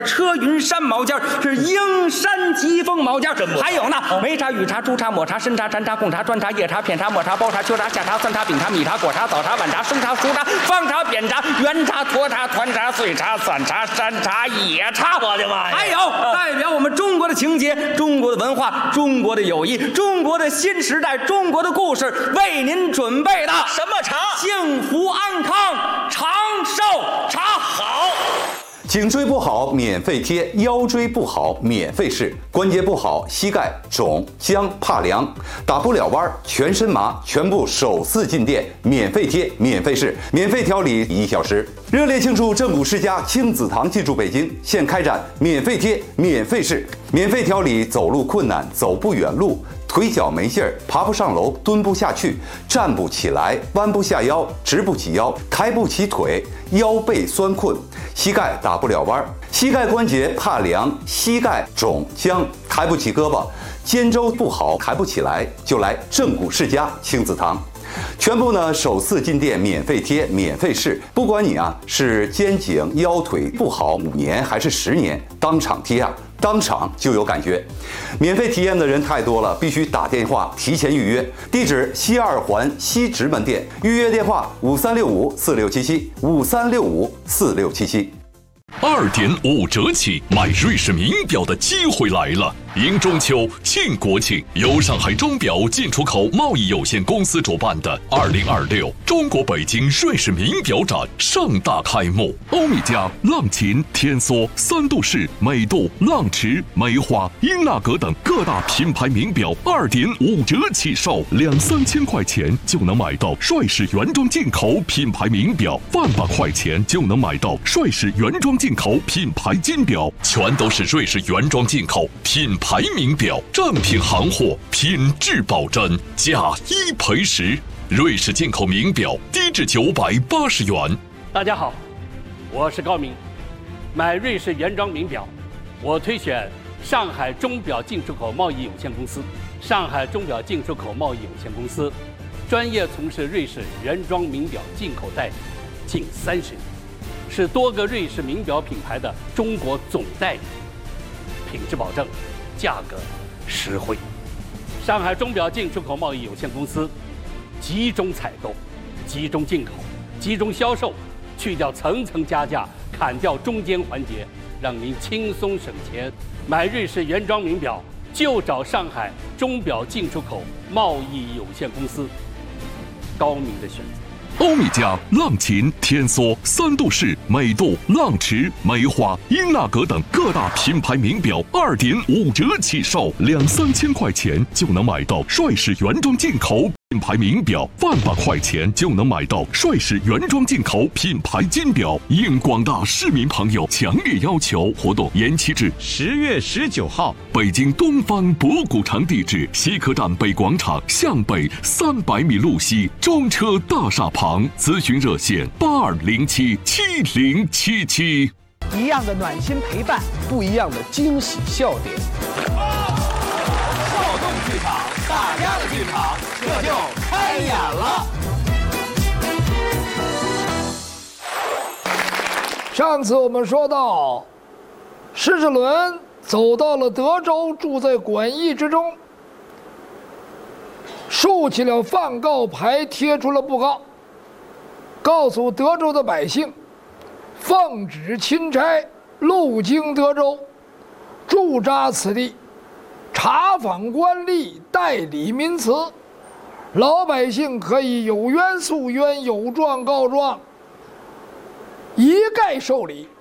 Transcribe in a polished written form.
车云山毛尖是鹰山疾风毛尖，还有呢，梅茶、雨茶、朱茶、抹茶、参茶、禅茶、贡茶、砖茶、叶茶、片茶、抹茶、包茶、秋茶、夏茶、酸茶、饼茶、米茶、果茶、早茶、晚茶、生茶、熟茶、方茶、扁茶、圆茶、沱茶、团茶、碎茶、散茶、山茶、野茶。 我的妈呀！ 还有代表我们中国的情节、中国的文化、中国的友谊、中国的新时代、中国的故事，为您准备的什么茶？ 幸福安康长寿茶。好。 颈椎不好免费贴，腰椎不好免费试，关节不好膝盖肿僵怕凉打不了弯全身麻，全部首次进店免费贴免费试，免费调理1小时。热烈庆祝正骨世家亲子堂进驻北京，现开展免费贴免费试，免费调理走路困难、走不远路、腿脚没劲儿、爬不上楼、蹲不下去、站不起来、弯不下腰、直不起腰、抬不起腿、腰背酸困、膝盖打不了弯、膝盖关节怕凉、膝盖肿僵、抬不起胳膊、肩周不好、抬不起来，就来正骨世家亲子堂。全部呢首次进店免费贴免费试，不管你是肩颈腰腿不好5年还是10年，当场贴当场就有感觉。免费体验的人太多了，必须打电话提前预约。地址西2环西直门店，预约电话5365467753654677。 2.5折起，买瑞士名表的机会来了！迎中秋、庆国庆，由上海钟表进出口贸易有限公司主办的2026中国北京瑞士名表展盛大开幕。欧米茄、浪琴、天梭、三度式、美度、浪驰、梅花、英纳格等各大品牌名表2.5折起售，2-3千块钱就能买到帅士原装进口品牌名表，100块钱就能买到帅士原装进口品牌金表，全都是瑞士原装进口品牌名表，正品行货，品质保真，价1赔10。瑞士进口名表低至980元。 大家好，我是高明。买瑞士原装名表，我推选上海钟表进出口贸易有限公司。上海钟表进出口贸易有限公司专业从事瑞士原装名表进口代理近30年，是多个瑞士名表品牌的中国总代理，品质保证，价格实惠。上海钟表进出口贸易有限公司集中采购、集中进口、集中销售，去掉层层加价，砍掉中间环节，让您轻松省钱。买瑞士原装名表就找上海钟表进出口贸易有限公司，高明的选择。 欧米茄、浪琴、天梭、三度式、美度、浪驰、梅花、英纳格等各大品牌名表2.5折起售，2-3千块钱就能买到帅士原装进口品牌名表，100块钱就能买到帅士原装进口品牌金表。应广大市民朋友强烈要求，活动延期至 10月19号。 北京东方博古城地址：西客站北广场向北300米路西中车大厦旁。咨询热线82077077。 一样的暖心陪伴，不一样的惊喜笑点。 撬动剧场，大家的剧场，这就开演了。 上次我们说到，施之伦走到了德州，住在馆驿之中，竖起了放告牌，贴出了布告，告诉德州的百姓，奉旨钦差路经德州，驻扎此地，查访官吏，代理民词，老百姓可以有冤诉冤，有状告状，一概受理。